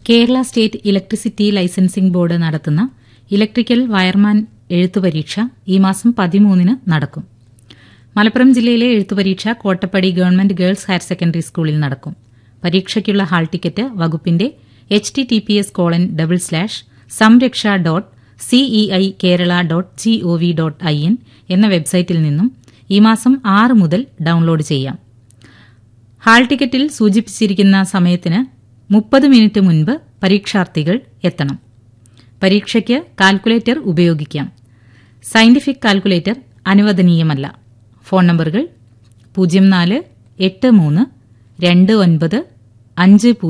Kerala state electricity licensing board നടത്തുന്ന electrical wireman എഴുത്തുപരീക്ഷ ഈ മാസം 13-ന് നടക്കും. മലപ്പുറം ജില്ലയിലെ എഴുത്തുപരീക്ഷ Kottappadi government girls higher secondary സ്കൂളിൽ നടക്കും. പരീക്ഷയ്ക്കുള്ള ഹാൾ ടിക്കറ്റ് വകുപ്പിന്റെ https://samraksha.ceikeraala.gov.in എന്ന വെബ്സൈറ്റിൽ നിന്നും ഈ മാസം 6 മുതൽ ഡൌൺലോഡ് ചെയ്യാം. ഹാൾ ടിക്കറ്റിൽ സൂചിപ്പിച്ചിരിക്കുന്ന സമയത്തിന് 30 മിനിറ്റ് മുൻപ് പരീക്ഷാർത്ഥികൾ എത്തണം. പരീക്ഷയ്ക്ക് കാൽക്കുലേറ്റർ ഉപയോഗിക്കാം. സയന്റിഫിക് കാൽക്കുലേറ്റർ അനുവദനീയമല്ല. ഫോൺ നമ്പറുകൾ 04832950